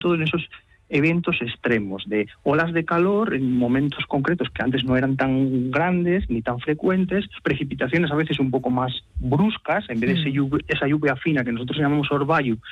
todo en esos eventos extremos de olas de calor en momentos concretos que antes no eran tan grandes ni tan frecuentes, precipitaciones a veces un poco más bruscas, en vez de esa lluvia fina que nosotros llamamos orvallo,